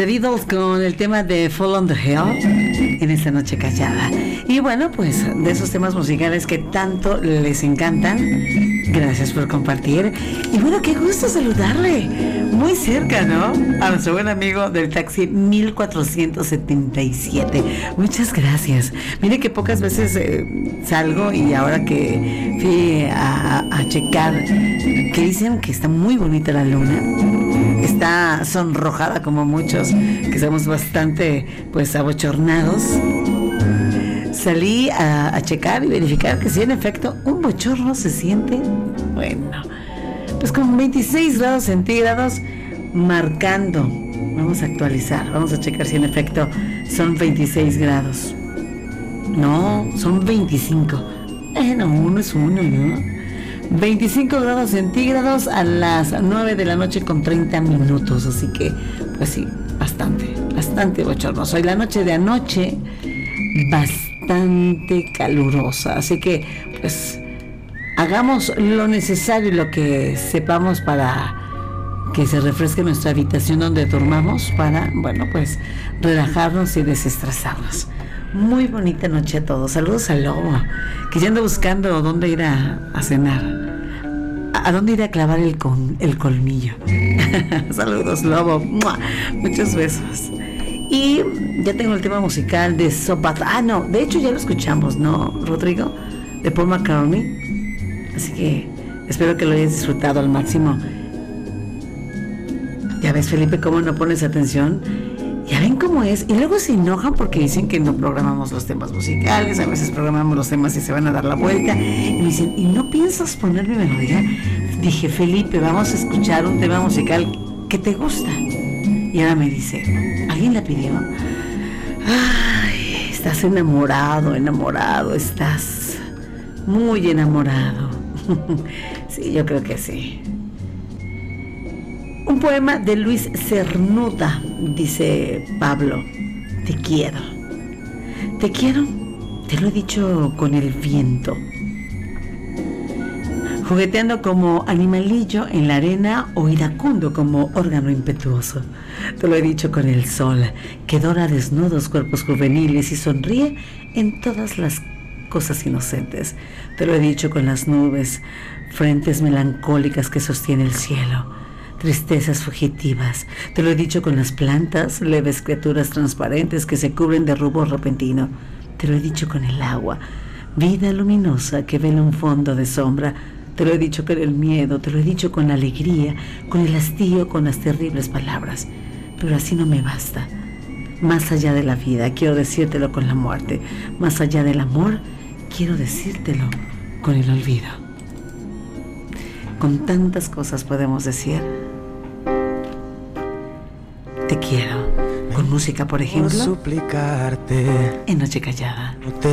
The Beatles con el tema de Fall on the Hill en esta noche callada. Y bueno, pues de esos temas musicales que tanto les encantan, gracias por compartir. Y bueno, qué gusto saludarle muy cerca, ¿no? A nuestro buen amigo del taxi 1477. Muchas gracias. Mire que pocas veces salgo, y ahora que fui a checar, que dicen que está muy bonita la luna, está sonrojada como muchos, que somos bastante pues abochornados. Salí a checar y verificar que si en efecto un bochorno se siente, bueno, pues con 26 grados centígrados marcando. Vamos a actualizar, vamos a checar si en efecto son 26 grados. No, son 25. No, uno es uno, ¿no? 25 grados centígrados a las 9 de la noche con 30 minutos. Así que, pues sí, bastante bochornoso. Y la noche de anoche, bastante calurosa. Así que, pues, hagamos lo necesario y lo que sepamos para que se refresque nuestra habitación donde dormamos, para, bueno, pues, relajarnos y desestresarnos. Muy bonita noche a todos. Saludos al Lobo, que ya ando buscando dónde ir a cenar, a dónde ir a clavar el colmillo. Saludos, Lobo. ¡Mua! Muchos besos. Y ya tengo el tema musical de Sobat. No, de hecho ya lo escuchamos, ¿no, Rodrigo? De Paul McCartney. Así que espero que lo hayas disfrutado al máximo. Ya ves, Felipe, cómo no pones atención. Ya ven cómo es. Y luego se enojan porque dicen que no programamos los temas musicales. A veces programamos los temas y se van a dar la vuelta. Y me dicen, ¿y no piensas poner mi melodía? Dije, Felipe, vamos a escuchar un tema musical que te gusta. Y ahora me dice, ¿alguien la pidió? Ay, estás enamorado, estás muy enamorado. Sí, yo creo que sí. Un poema de Luis Cernuda, dice Pablo. Te quiero, te lo he dicho con el viento, jugueteando como animalillo en la arena o iracundo como órgano impetuoso. Te lo he dicho con el sol, que dora desnudos cuerpos juveniles y sonríe en todas las cosas inocentes. Te lo he dicho con las nubes, frentes melancólicas que sostiene el cielo, tristezas fugitivas. Te lo he dicho con las plantas, leves criaturas transparentes que se cubren de rubor repentino. Te lo he dicho con el agua, vida luminosa que vela un fondo de sombra. Te lo he dicho con el miedo, te lo he dicho con la alegría, con el hastío, con las terribles palabras. Pero así no me basta. Más allá de la vida, quiero decírtelo con la muerte. Más allá del amor, quiero decírtelo con el olvido. Con tantas cosas podemos decir te quiero. Con música, por ejemplo, suplicarte en Noche Callada.